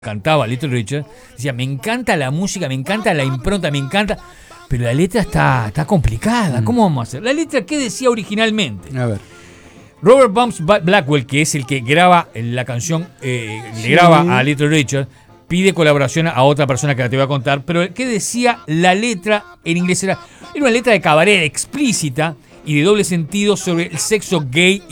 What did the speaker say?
cantaba Little Richard, decía, me encanta la música, me encanta la impronta, me encanta, pero la letra está complicada, ¿cómo vamos a hacer? La letra, ¿qué decía originalmente? A ver. Robert Bumps Blackwell, que es el que graba la canción, le graba a Little Richard, pide colaboración a otra persona que te voy a contar, pero ¿qué decía la letra en inglés? Era una letra de cabaret explícita y de doble sentido sobre el sexo gay